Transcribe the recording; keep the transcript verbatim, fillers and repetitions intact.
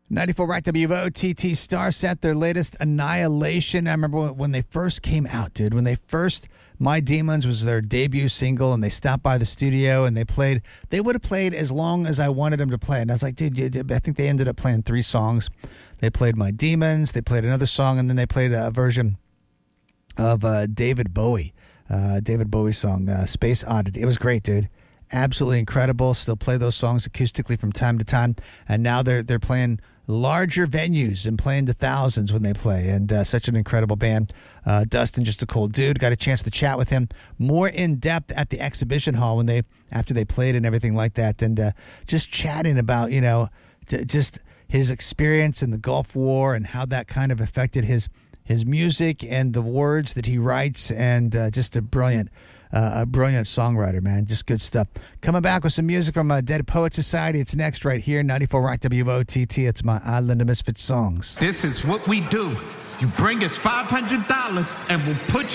ninety-four Rock W O T T Starset, their latest Annihilation. I remember when they first came out, dude. When they first, My Demons was their debut single, and they stopped by the studio and they played. They would have played as long as I wanted them to play. And I was like, dude, dude, I think they ended up playing three songs. They played My Demons, they played another song, and then they played a version of uh, David Bowie. Uh, David Bowie's song, uh, Space Oddity. It was great, dude. Absolutely incredible. Still play those songs acoustically from time to time. And now they're they're playing larger venues and playing to thousands when they play. And uh, such an incredible band. Uh, Dustin, just a cool dude. Got a chance to chat with him more in depth at the exhibition hall when they after they played and everything like that. And uh, just chatting about, you know, j- just his experience in the Gulf War and how that kind of affected his his music and the words that he writes. And uh, just a brilliant Uh, a brilliant songwriter, man. Just good stuff. Coming back with some music from uh, Dead Poet Society. It's next right here, ninety-four Rock W O T T. It's my Island of Misfit songs. This is what we do. You bring us five hundred dollars and we'll put you